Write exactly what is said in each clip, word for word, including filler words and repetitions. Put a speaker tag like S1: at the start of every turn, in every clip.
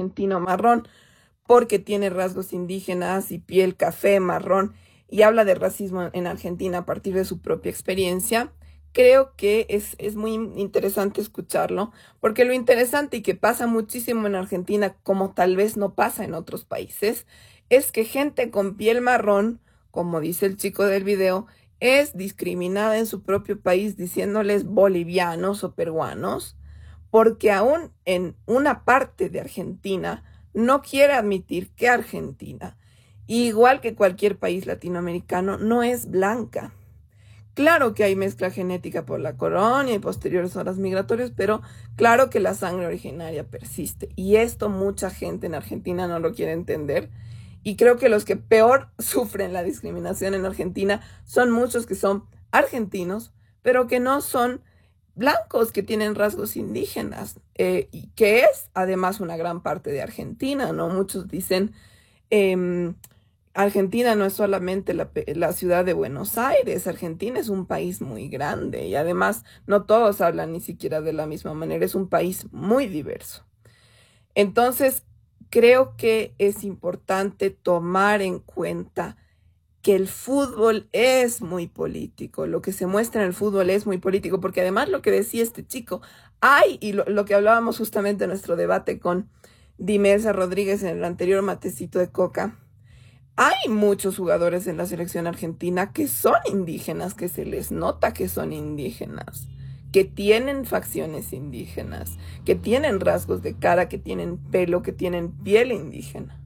S1: argentino marrón porque tiene rasgos indígenas y piel café, marrón, y habla de racismo en Argentina a partir de su propia experiencia. Creo que es, es muy interesante escucharlo, porque lo interesante y que pasa muchísimo en Argentina, como tal vez no pasa en otros países, es que gente con piel marrón, como dice el chico del video, es discriminada en su propio país diciéndoles bolivianos o peruanos, porque aún en una parte de Argentina no quiere admitir que Argentina, igual que cualquier país latinoamericano, no es blanca. Claro que hay mezcla genética por la colonia y posteriores horas migratorias, pero claro que la sangre originaria persiste. Y esto mucha gente en Argentina no lo quiere entender. Y creo que los que peor sufren la discriminación en Argentina son muchos que son argentinos, pero que no son blancos, que tienen rasgos indígenas, eh, y que es además una gran parte de Argentina, ¿no? Muchos dicen... Eh, Argentina no es solamente la, la ciudad de Buenos Aires, Argentina es un país muy grande y además no todos hablan ni siquiera de la misma manera, es un país muy diverso. Entonces, creo que es importante tomar en cuenta que el fútbol es muy político, lo que se muestra en el fútbol es muy político, porque además lo que decía este chico, hay, y lo, lo que hablábamos justamente en nuestro debate con Dimelsa Rodríguez en el anterior matecito de coca, hay muchos jugadores en la selección argentina que son indígenas, que se les nota que son indígenas, que tienen facciones indígenas, que tienen rasgos de cara, que tienen pelo, que tienen piel indígena.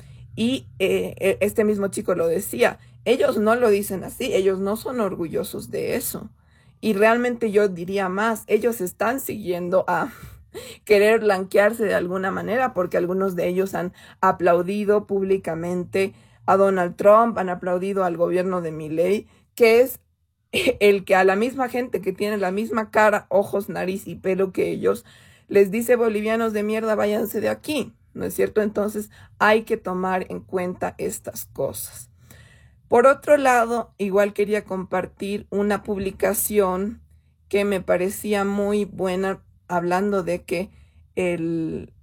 S1: Y eh, este mismo chico lo decía, ellos no lo dicen así, ellos no son orgullosos de eso. Y realmente yo diría más, ellos están siguiendo a querer blanquearse de alguna manera, porque algunos de ellos han aplaudido públicamente a Donald Trump, han aplaudido al gobierno de Milei, que es el que a la misma gente que tiene la misma cara, ojos, nariz y pelo que ellos, les dice bolivianos de mierda, váyanse de aquí, ¿no es cierto? Entonces hay que tomar en cuenta estas cosas. Por otro lado, igual quería compartir una publicación que me parecía muy buena, hablando de que el,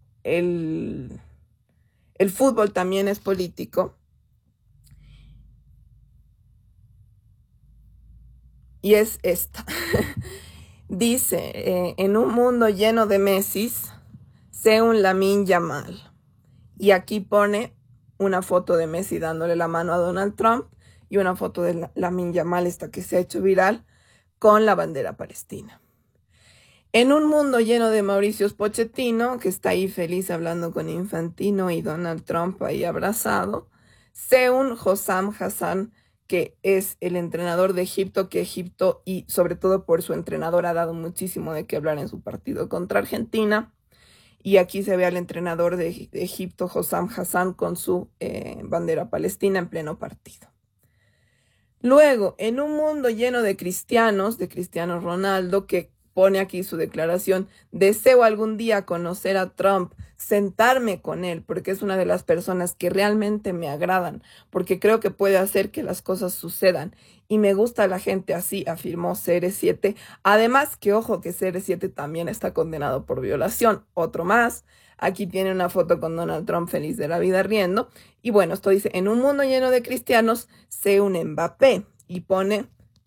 S1: el, el fútbol también es político. Y es esta. Dice, eh, en un mundo lleno de Messis, sé un Lamine Yamal. Y aquí pone una foto de Messi dándole la mano a Donald Trump y una foto de Lamine Yamal, esta que se ha hecho viral, con la bandera palestina. En un mundo lleno de Mauricio Pochettino, que está ahí feliz hablando con Infantino y Donald Trump ahí abrazado, sé un Hossam Hassan, que es el entrenador de Egipto, que Egipto, y sobre todo por su entrenador, ha dado muchísimo de qué hablar en su partido contra Argentina. Y aquí se ve al entrenador de Egipto, Hossam Hassan, con su eh, bandera palestina en pleno partido. Luego, en un mundo lleno de cristianos, de Cristiano Ronaldo, que pone aquí su declaración, deseo algún día conocer a Trump, sentarme con él, porque es una de las personas que realmente me agradan, porque creo que puede hacer que las cosas sucedan. Y me gusta la gente así, afirmó C R siete. Además, que ojo que C R siete también está condenado por violación. Otro más. Aquí tiene una foto con Donald Trump feliz de la vida riendo. Y bueno, esto dice, en un mundo lleno de cristianos, sé un Mbappé. Y pone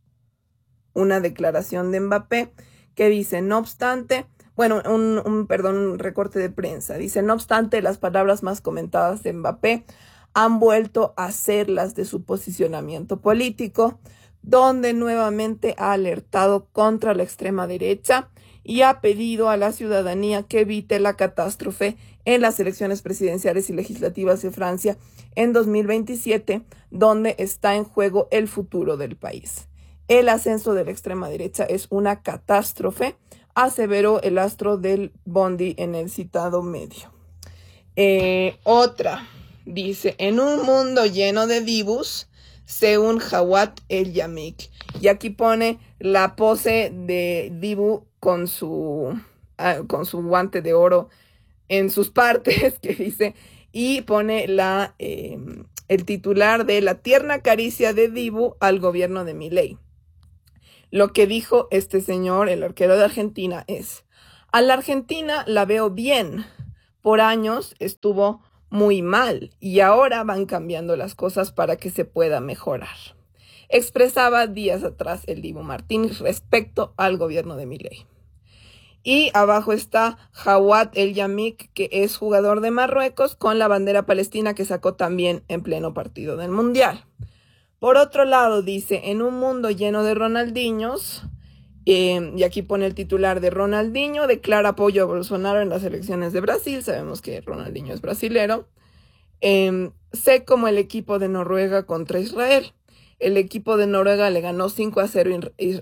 S1: una declaración de Mbappé que dice, no obstante, bueno, un, un, perdón, un recorte de prensa. Dice, no obstante, las palabras más comentadas de Mbappé han vuelto a ser las de su posicionamiento político, donde nuevamente ha alertado contra la extrema derecha y ha pedido a la ciudadanía que evite la catástrofe en las elecciones presidenciales y legislativas de Francia en dos mil veintisiete, donde está en juego el futuro del país. El ascenso de la extrema derecha es una catástrofe, aseveró el astro del Bondi en el citado medio. Eh, otra, dice, en un mundo lleno de divus, sé un Jawad El Yamik. Y aquí pone la pose de Dibu con su, uh, con su guante de oro en sus partes, que dice, y pone la, eh, el titular de la tierna caricia de Dibu al gobierno de Milei. Lo que dijo este señor, el arquero de Argentina, es, a la Argentina la veo bien, por años estuvo muy mal y ahora van cambiando las cosas para que se pueda mejorar. Expresaba días atrás el Dibu Martínez respecto al gobierno de Milei. Y abajo está Jawad El Yamik, que es jugador de Marruecos, con la bandera palestina que sacó también en pleno partido del Mundial. Por otro lado, dice, en un mundo lleno de Ronaldinhos, eh, y aquí pone el titular de Ronaldinho, declara apoyo a Bolsonaro en las elecciones de Brasil. Sabemos que Ronaldinho es brasilero. Eh, sé como el equipo de Noruega contra Israel. El equipo de Noruega le ganó cinco a cero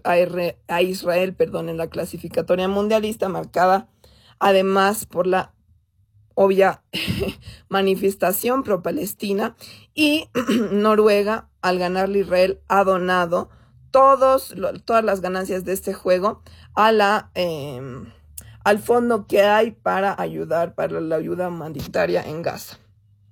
S1: a Israel, perdón, en la clasificatoria mundialista, marcada además por la obvia manifestación pro-palestina. Y Noruega, al ganarle a Israel, ha donado todos, todas las ganancias de este juego a la, eh, al fondo que hay para ayudar, para la ayuda humanitaria en Gaza.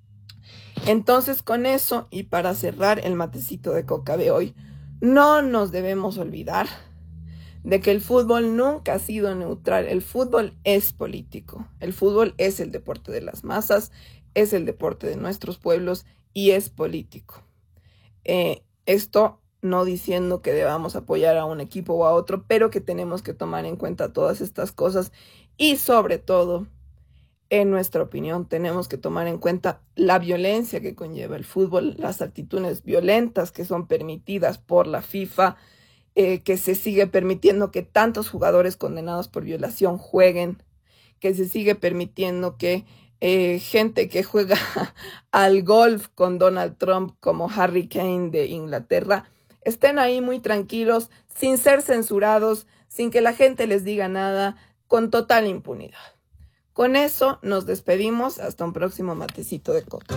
S1: Entonces, con eso, y para cerrar el matecito de coca de hoy, no nos debemos olvidar de que el fútbol nunca ha sido neutral. El fútbol es político. El fútbol es el deporte de las masas, es el deporte de nuestros pueblos y es político. Eh, esto no diciendo que debamos apoyar a un equipo o a otro, pero que tenemos que tomar en cuenta todas estas cosas y sobre todo, en nuestra opinión, tenemos que tomar en cuenta la violencia que conlleva el fútbol, las actitudes violentas que son permitidas por la FIFA, eh, que se sigue permitiendo que tantos jugadores condenados por violación jueguen, que se sigue permitiendo que eh, gente que juega al golf con Donald Trump como Harry Kane de Inglaterra estén ahí muy tranquilos, sin ser censurados, sin que la gente les diga nada, con total impunidad. Con eso nos despedimos. Hasta un próximo matecito de coca.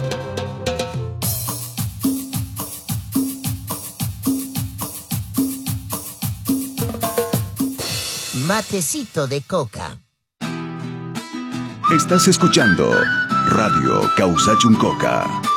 S2: Matecito de coca.
S3: Estás escuchando Radio Causachuncoca.